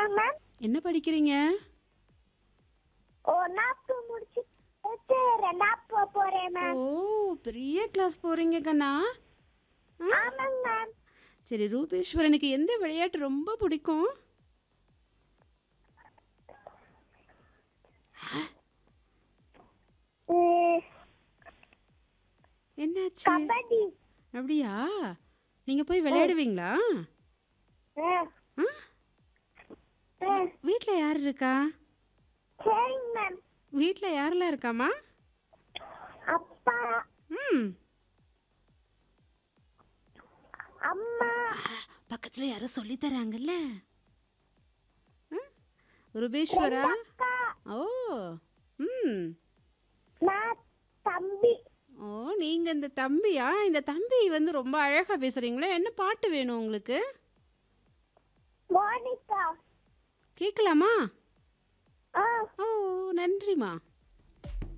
Ma'am. என்ன படிக்கிறீங்க? ஒன்னாப்பு முடிச்சு ரெண்டாப்பு போறேன் ஓ! மேம். பெரிய கிளாஸ் போறீங்க கண்ணா. ஆ? ஆமாங்க மேம். சரி ரூபேஸ்வரனுக்கு எந்த விளையாட்டு ரொம்ப பிடிக்கும்? ம், என்னாச்சு? கபடி. அப்படியா? நீங்க போய் விளையாடுவீங்களா? ம், ஆ? ம். வீட்ல யார் இருக்கா? சரிங்க மேம். வீட்ல யாரெல்லாம் இருக்காமா? அப்பா, ம். அம்மா, பக்கத்துல யாரோ சொல்லி தராங்கல்ல. ரூபேஸ்வரா? அக்கா, ஓ! ம். நான் தம்பி. ஓ! நீங்க இந்த தம்பியா? இந்த தம்பி வந்து ரொம்ப அழகா பேசுறீங்களே. என்ன பாட்டு வேணும் உங்களுக்கு? மோனிகா. கேட்கலாமா? ஆ ஓ! நன்றிம்மா.